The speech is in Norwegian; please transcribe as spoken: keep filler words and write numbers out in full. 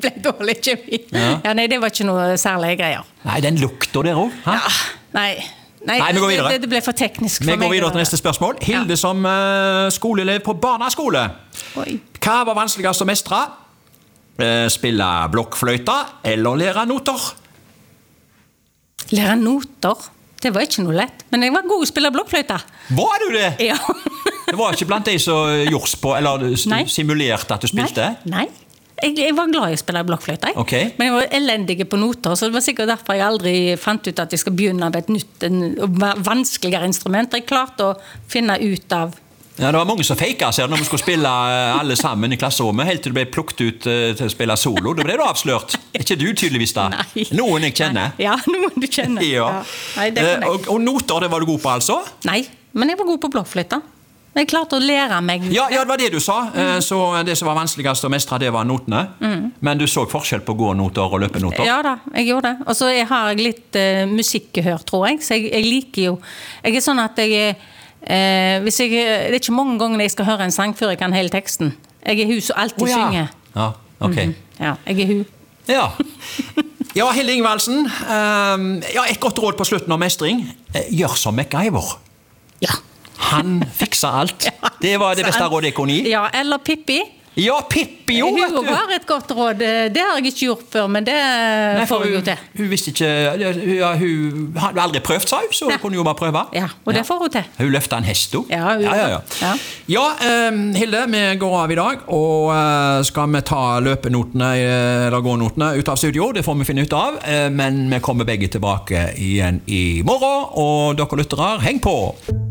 ble dårlig kjemi. Ja. Ja, nei, det var ikke noe særlig greier. Nei, den lukter der også. Hæ? Ja, nei, nei, Nei, vi går videre. Det, det ble for teknisk Vi for meg. går videre til neste spørsmål. Hilde Ja. som uh, skoleelev på barneskole. Oi. Hva var vanskeligast å mestre? Uh, spille blokkfløyta eller lære noter? Lære noter. Det var ikke noe lett, men jeg var god å spille blokkfløyta. Var du det? Ja. Det var ikke blant de som gjorde på, eller Nei. simulerte at du spilte? Nei, nei. Jeg, jeg var glad i å spille blokkfløyta, jeg. Ok. Men jeg var elendig på noter, så det var sikkert derfor jeg aldri fant ut at jeg skal begynne med et nytt, en, vanskeligere instrument. Jeg klarte å finne ut av. Ja, det var mange som feiket seg når vi skulle spille uh, alle sammen i klasserommet, helt til du ble plukket ut uh, til å spille solo. Da ble du avslørt. Ikke du tydeligvis da. Nei. Noen jeg kjenner. Ja, noen du kjenner. Ja. Ja. Nei, det kan jeg. Uh, og, og noter, det var du god på altså? Nei, men jeg var god på blokkfløyta. Jeg klarte å lære meg. Ja, ja, det var det du sa. Mm. Så det som var vanskeligast å mestre, det var notene. Mm. Men du så forskjell på gånoter og løpenoter? Ja da, jeg gjorde det. Og så har jeg litt uh, musikkgehør, tror jeg. Så jeg, jeg liker jo. Jeg er sånn at jeg, uh, hvis jeg det er ikke mange ganger jeg skal høre en sang før jeg kan hele teksten. Jeg er hun som alltid oh, ja. synger. Ja, ok. Mm. Ja, jeg er hun. Ja. Ja, Hilde Ingvaldsen. Um, ja, et godt råd på slutten av mestring. Gjør som MacGyver. Ja. Han fikser alt. Ja, det var det beste rådet jeg kunne gi. Ja, eller Pippi. Ja, Pippi jo, vet Hun du. har et godt råd. Det har jeg ikke gjort før, men det Nei, får jeg jo hun, til. hun visste ikke, ja, hun hadde aldri prøvd seg, så hun Nei. kunne jo bare prøve. Ja, og det får hun til. Hun løftet en hest, hun. Ja, hun ja, ja, ja. ja. ja um, Hilde, vi går av i dag, og uh, skal vi ta løpenotene, eller gånotene, ut av studio, det får vi finne ut av, uh, men vi kommer begge tilbake igjen i morgen, og dere lyttere, heng på!